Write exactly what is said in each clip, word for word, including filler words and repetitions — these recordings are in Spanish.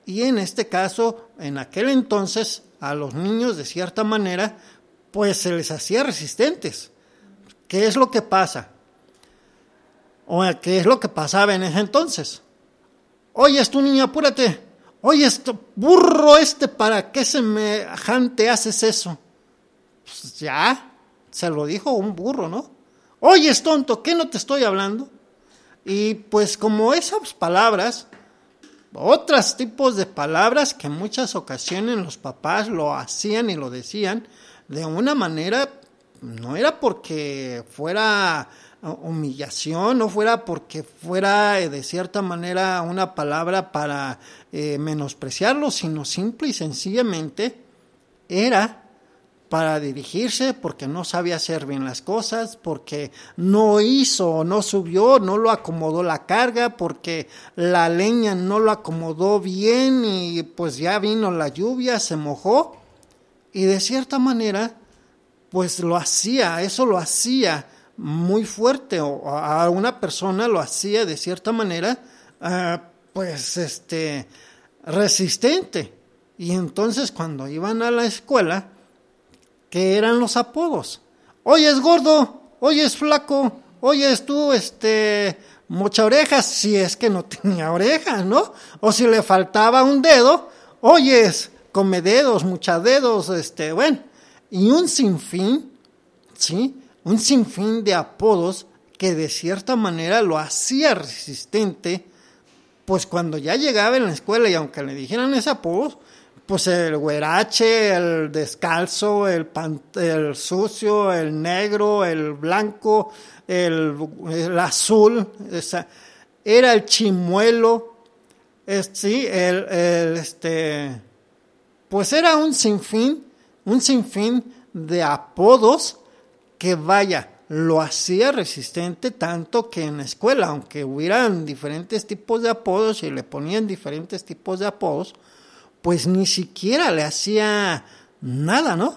y en este caso, en aquel entonces, a los niños de cierta manera, pues se les hacía resistentes. ¿Qué es lo que pasa? O ¿qué es lo que pasaba en ese entonces? Oye, tu niño, apúrate. Oye, esto, burro este, ¿para qué semejante haces eso? Pues ya, se lo dijo un burro, ¿no? Oye, es tonto, ¿qué no te estoy hablando? Y pues como esas palabras, otros tipos de palabras que en muchas ocasiones los papás lo hacían y lo decían de una manera, no era porque fuera humillación, no fuera porque fuera de cierta manera una palabra para eh, menospreciarlo, sino simple y sencillamente era para dirigirse porque no sabía hacer bien las cosas, porque no hizo, no subió, no lo acomodó la carga, porque la leña no lo acomodó bien y pues ya vino la lluvia, se mojó y de cierta manera pues lo hacía, eso lo hacía muy fuerte, o a una persona lo hacía de cierta manera uh, pues este resistente. Y entonces cuando iban a la escuela, ¿qué eran los apodos? Oye, es gordo, oye, es flaco, oye, es tú, este, mocha orejas, si es que no tenía orejas, ¿no? O si le faltaba un dedo, oye, es come dedos, mucha dedos, este, bueno, y un sinfín, ¿sí? Un sinfín de apodos que de cierta manera lo hacía resistente, pues cuando ya llegaba en la escuela y aunque le dijeran ese apodo, pues el güerache, el descalzo, el, pan, el sucio, el negro, el blanco, el, el azul, esa, era el chimuelo, es, sí, el, el, este, pues era un sinfín, un sinfín de apodos que vaya, lo hacía resistente tanto que en la escuela, aunque hubieran diferentes tipos de apodos y le ponían diferentes tipos de apodos, pues ni siquiera le hacía nada, ¿no?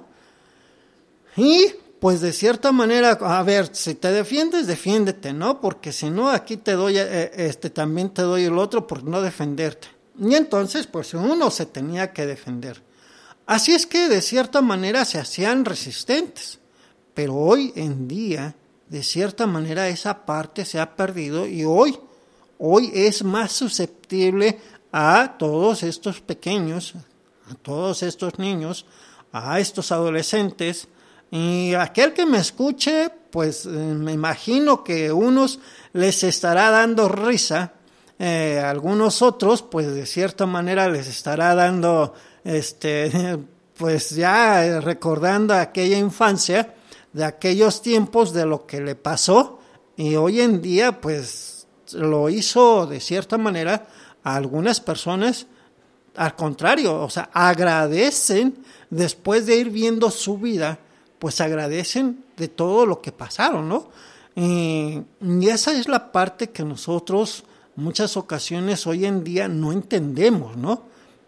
Y pues de cierta manera, a ver, si te defiendes, defiéndete, ¿no? Porque si no, aquí te doy, eh, este, también te doy el otro por no defenderte. Y entonces, pues uno se tenía que defender. Así es que de cierta manera se hacían resistentes. Pero hoy en día, de cierta manera, esa parte se ha perdido y hoy, hoy es más susceptible a todos estos pequeños, a todos estos niños, a estos adolescentes, y aquel que me escuche, pues eh, me imagino que unos les estará dando risa, eh, algunos otros, pues de cierta manera les estará dando, este, pues ya recordando aquella infancia, de aquellos tiempos, de lo que le pasó, y hoy en día, pues lo hizo de cierta manera. A algunas personas, al contrario, o sea, agradecen, después de ir viendo su vida, pues agradecen de todo lo que pasaron, ¿no? Y, y esa es la parte que nosotros, muchas ocasiones, hoy en día no entendemos, ¿no?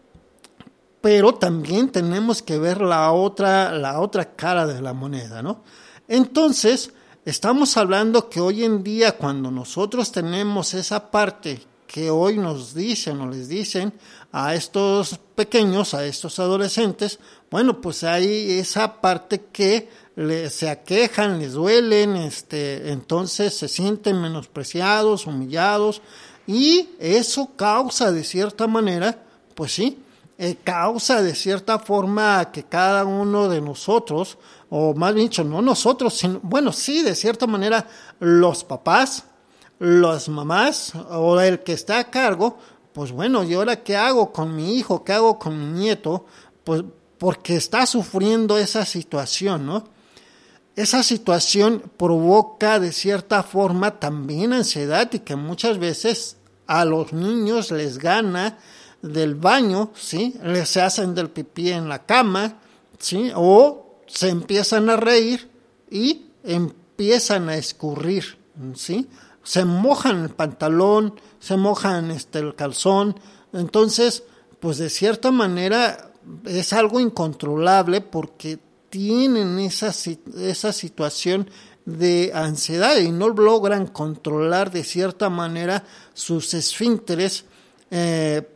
Pero también tenemos que ver la otra, la otra cara de la moneda, ¿no? Entonces, estamos hablando que hoy en día, cuando nosotros tenemos esa parte que hoy nos dicen o les dicen a estos pequeños, a estos adolescentes, bueno, pues hay esa parte que le, se aquejan, les duelen, este, entonces se sienten menospreciados, humillados, y eso causa de cierta manera, pues sí, eh, causa de cierta forma que cada uno de nosotros, o más bien dicho, no nosotros, sino, bueno, sí, de cierta manera, los papás, las mamás o el que está a cargo, pues bueno, ¿y ahora qué hago con mi hijo? ¿Qué hago con mi nieto? Pues porque está sufriendo esa situación, ¿no? Esa situación provoca de cierta forma también ansiedad y que muchas veces a los niños les gana del baño, ¿sí? Les hacen del pipí en la cama, ¿sí? O se empiezan a reír y empiezan a escurrir, ¿sí? Se mojan el pantalón, se mojan este, el calzón, entonces, pues de cierta manera es algo incontrolable porque tienen esa, esa situación de ansiedad y no logran controlar de cierta manera sus esfínteres, eh,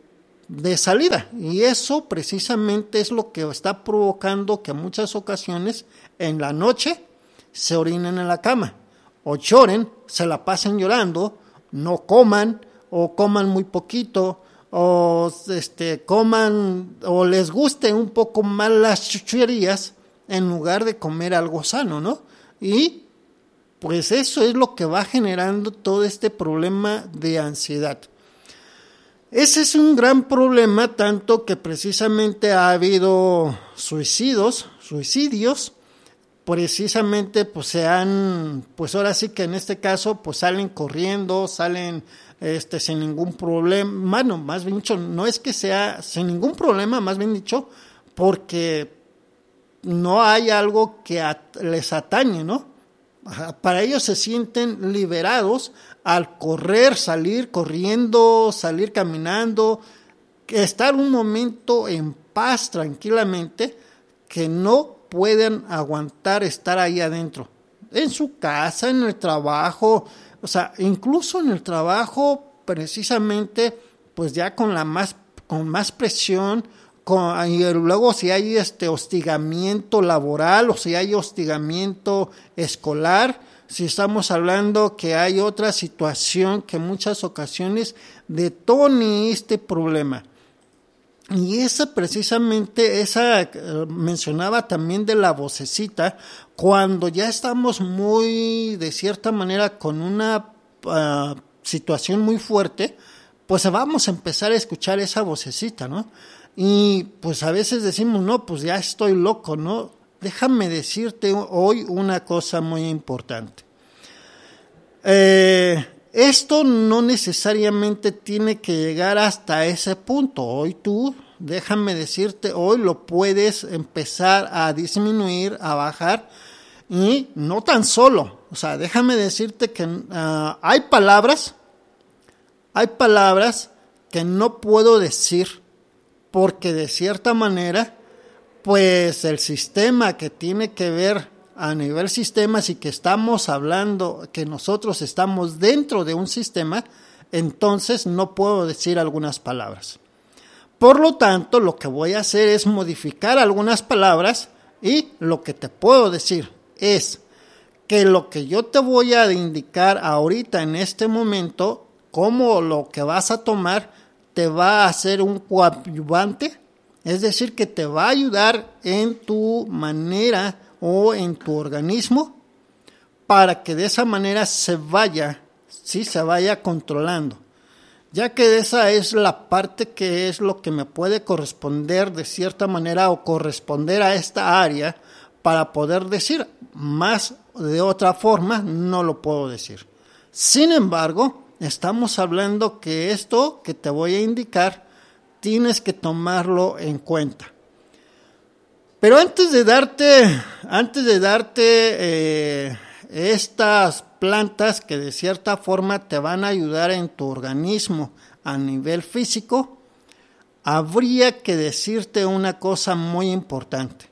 de salida. Y eso precisamente es lo que está provocando que en muchas ocasiones en la noche se orinen en la cama, o lloren, se la pasen llorando, no coman, o coman muy poquito, o este coman, o les guste un poco más las chucherías en lugar de comer algo sano, ¿no? Y pues eso es lo que va generando todo este problema de ansiedad. Ese es un gran problema, tanto que precisamente ha habido suicidios, suicidios, precisamente pues se han, pues ahora sí que en este caso pues salen corriendo, salen este sin ningún problema, bueno, más bien dicho, no es que sea sin ningún problema, más bien dicho, porque no hay algo que at- les atañe, ¿no? Para ellos se sienten liberados al correr, salir corriendo, salir caminando, estar un momento en paz tranquilamente, que no pueden aguantar estar ahí adentro, en su casa, en el trabajo, o sea, incluso en el trabajo precisamente, pues ya con la más, con más presión, con, y luego si hay este hostigamiento laboral o si hay hostigamiento escolar, si estamos hablando que hay otra situación que en muchas ocasiones detone este problema. Y esa precisamente, esa eh, mencionaba también de la vocecita, cuando ya estamos muy, de cierta manera, con una uh, situación muy fuerte, pues vamos a empezar a escuchar esa vocecita, ¿no? Y pues a veces decimos, no, pues ya estoy loco, ¿no? Déjame decirte hoy una cosa muy importante. Eh, esto no necesariamente tiene que llegar hasta ese punto. Hoy tú, déjame decirte, hoy lo puedes empezar a disminuir, a bajar, y no tan solo. O sea, déjame decirte que uh, hay palabras, hay palabras que no puedo decir, porque de cierta manera, pues el sistema que tiene que ver a nivel sistemas y que estamos hablando, que nosotros estamos dentro de un sistema, entonces no puedo decir algunas palabras. Por lo tanto, lo que voy a hacer es modificar algunas palabras, y lo que te puedo decir es que lo que yo te voy a indicar ahorita en este momento, como lo que vas a tomar, te va a hacer un coadyuvante, es decir, que te va a ayudar en tu manera o en tu organismo para que de esa manera se vaya, sí, se vaya controlando. Ya que esa es la parte que es lo que me puede corresponder de cierta manera o corresponder a esta área para poder decir, más de otra forma no lo puedo decir. Sin embargo, estamos hablando que esto que te voy a indicar tienes que tomarlo en cuenta. Pero antes de darte, antes de darte eh, estas plantas que de cierta forma te van a ayudar en tu organismo a nivel físico, habría que decirte una cosa muy importante.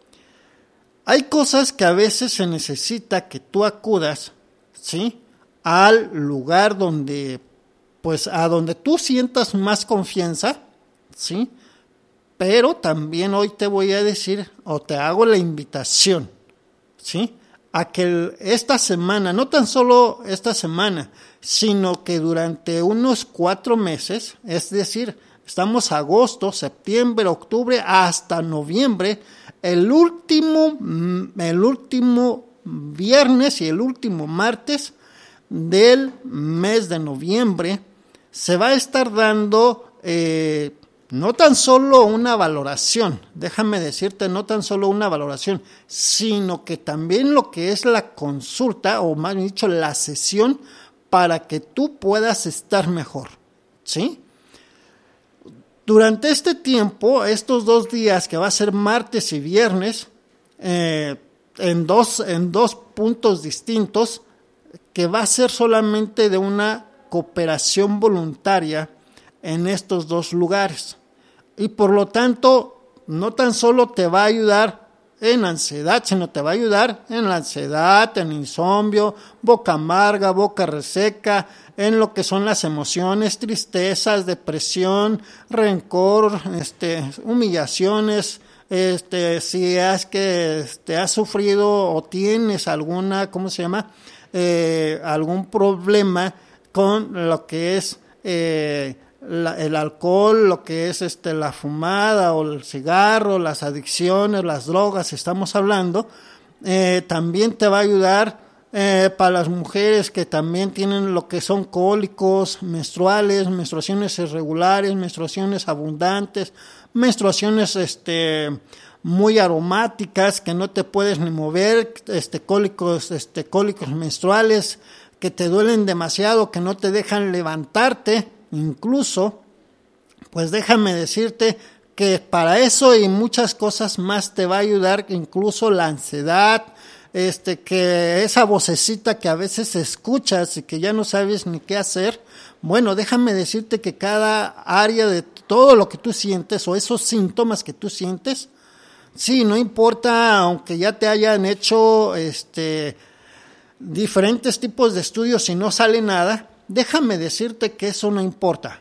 Hay cosas que a veces se necesita que tú acudas, ¿sí?, al lugar donde, pues a donde tú sientas más confianza, ¿sí? Pero también hoy te voy a decir, o te hago la invitación, ¿sí?, a que esta semana, no tan solo esta semana, sino que durante unos cuatro meses, es decir, estamos agosto, septiembre, octubre, hasta noviembre, el último, el último viernes y el último martes del mes de noviembre, se va a estar dando eh, no tan solo una valoración, déjame decirte, no tan solo una valoración, sino que también lo que es la consulta, o más bien dicho, la sesión, para que tú puedas estar mejor, ¿sí? Durante este tiempo, estos dos días, que va a ser martes y viernes, eh, en dos, en dos puntos distintos, que va a ser solamente de una cooperación voluntaria en estos dos lugares. Y por lo tanto, no tan solo te va a ayudar en ansiedad, sino te va a ayudar en la ansiedad, en insomnio, boca amarga, boca reseca, en lo que son las emociones, tristezas, depresión, rencor, este, humillaciones, este, si es que este, has sufrido o tienes alguna, ¿cómo se llama? Eh, algún problema con lo que es eh, La, el alcohol, lo que es este la fumada o el cigarro, las adicciones, las drogas, estamos hablando, eh, también te va a ayudar eh, para las mujeres que también tienen lo que son cólicos menstruales, menstruaciones irregulares, menstruaciones abundantes, menstruaciones este muy aromáticas que no te puedes ni mover, este cólicos, este cólicos menstruales que te duelen demasiado, que no te dejan levantarte. Incluso, pues déjame decirte que para eso y muchas cosas más te va a ayudar, incluso la ansiedad, este, que esa vocecita que a veces escuchas y que ya no sabes ni qué hacer. Bueno, déjame decirte que cada área de todo lo que tú sientes o esos síntomas que tú sientes, sí, no importa, aunque ya te hayan hecho este, diferentes tipos de estudios y no sale nada, déjame decirte que eso no importa.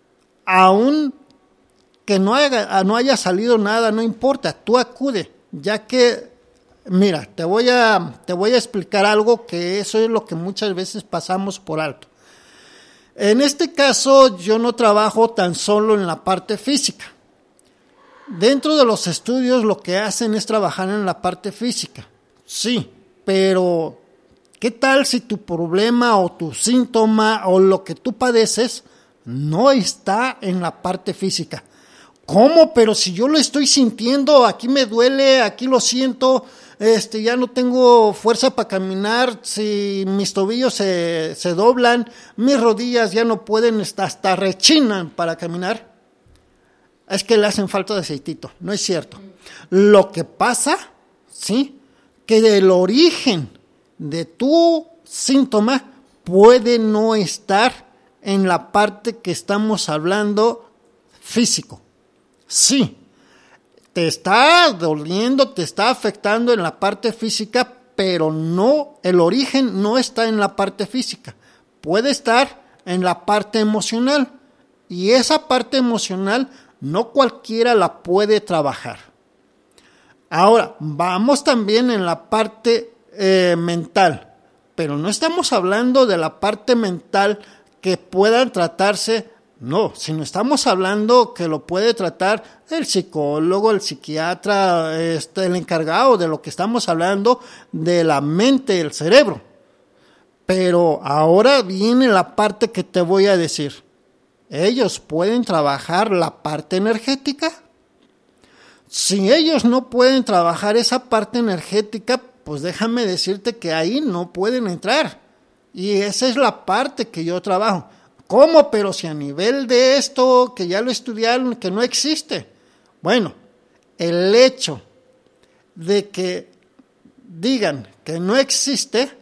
Aún que no haya, no haya salido nada, no importa, tú acude, ya que, mira, te voy a, te voy a explicar algo que eso es lo que muchas veces pasamos por alto. En este caso, yo no trabajo tan solo en la parte física. Dentro de los estudios lo que hacen es trabajar en la parte física, sí, pero ¿qué tal si tu problema o tu síntoma o lo que tú padeces no está en la parte física? ¿Cómo? Pero si yo lo estoy sintiendo, aquí me duele, aquí lo siento, este, ya no tengo fuerza para caminar, si mis tobillos se, se doblan, mis rodillas ya no pueden, hasta, hasta rechinan para caminar. Es que le hacen falta de aceitito, no es cierto. Lo que pasa, ¿sí? Que del origen de tu síntoma puede no estar en la parte que estamos hablando físico. Sí, te está doliendo, te está afectando en la parte física, pero no, el origen no está en la parte física. Puede estar en la parte emocional. Y esa parte emocional no cualquiera la puede trabajar. Ahora, vamos también en la parte Eh, mental, pero no estamos hablando de la parte mental que puedan tratarse, no, sino estamos hablando que lo puede tratar el psicólogo, el psiquiatra, este, el encargado de lo que estamos hablando de la mente, el cerebro. Pero ahora viene la parte que te voy a decir. Ellos pueden trabajar la parte energética. Si ellos no pueden trabajar esa parte energética, pues déjame decirte que ahí no pueden entrar. Y esa es la parte que yo trabajo. ¿Cómo? Pero si a nivel de esto, que ya lo estudiaron, que no existe. Bueno, el hecho de que digan que no existe,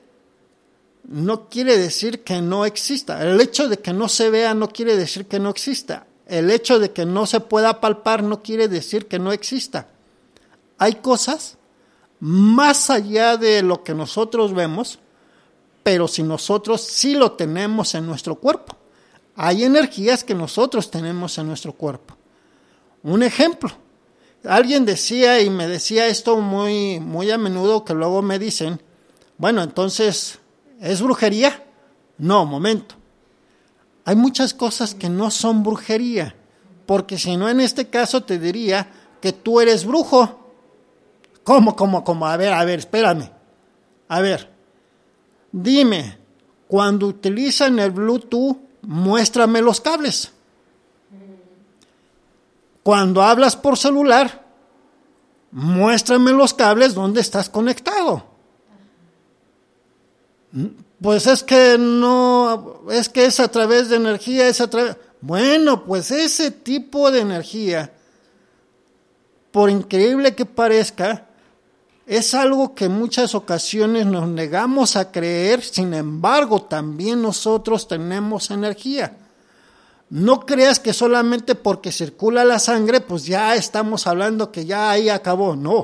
no quiere decir que no exista. El hecho de que no se vea no quiere decir que no exista. El hecho de que no se pueda palpar no quiere decir que no exista. Hay cosas más allá de lo que nosotros vemos, pero si nosotros sí lo tenemos en nuestro cuerpo. Hay energías que nosotros tenemos en nuestro cuerpo. Un ejemplo, alguien decía y me decía esto muy, muy a menudo, que luego me dicen, bueno, entonces, ¿es brujería? No, momento. Hay muchas cosas que no son brujería, porque si no, en este caso te diría que tú eres brujo. ¿Cómo, cómo, cómo? A ver, a ver, espérame. A ver, dime, cuando utilizan el Bluetooth, muéstrame los cables. Cuando hablas por celular, muéstrame los cables donde estás conectado. Pues es que no, es que es a través de energía, es a través... Bueno, pues ese tipo de energía, por increíble que parezca, es algo que en muchas ocasiones nos negamos a creer, sin embargo, también nosotros tenemos energía. No creas que solamente porque circula la sangre, pues ya estamos hablando que ya ahí acabó. No,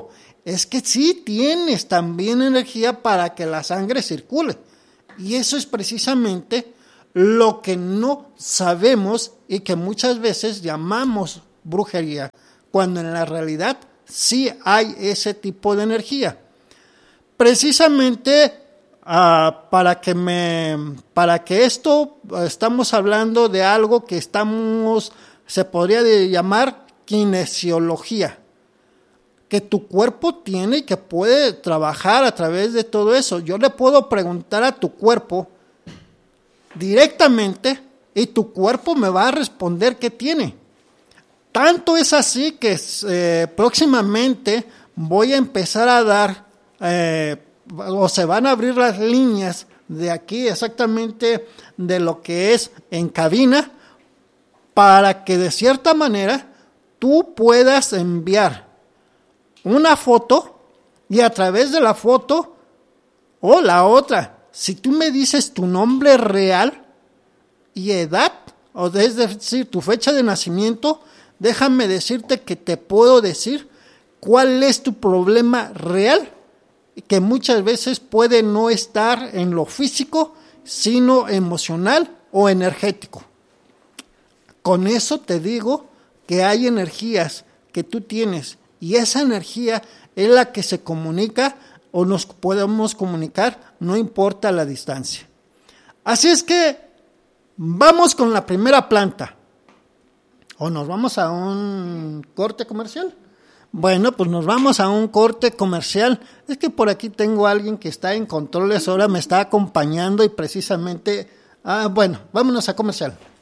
es que sí tienes también energía para que la sangre circule. Y eso es precisamente lo que no sabemos y que muchas veces llamamos brujería, cuando en la realidad sí hay ese tipo de energía. Precisamente uh, para que me, para que esto uh, estamos hablando de algo que estamos, se podría llamar kinesiología, que tu cuerpo tiene y que puede trabajar a través de todo eso. Yo le puedo preguntar a tu cuerpo directamente y tu cuerpo me va a responder qué tiene. Tanto es así que eh, próximamente voy a empezar a dar, eh, o se van a abrir las líneas de aquí exactamente de lo que es en cabina, para que de cierta manera tú puedas enviar una foto y a través de la foto o la otra, si tú me dices tu nombre real y edad, o es decir, tu fecha de nacimiento, déjame decirte que te puedo decir cuál es tu problema real, que muchas veces puede no estar en lo físico, sino emocional o energético. Con eso te digo que hay energías que tú tienes y esa energía es la que se comunica o nos podemos comunicar, no importa la distancia. Así es que vamos con la primera planta. ¿O nos vamos a un corte comercial? Bueno, pues nos vamos a un corte comercial. Es que por aquí tengo a alguien que está en controles, ahora me está acompañando y precisamente... Ah, bueno, vámonos a comercial.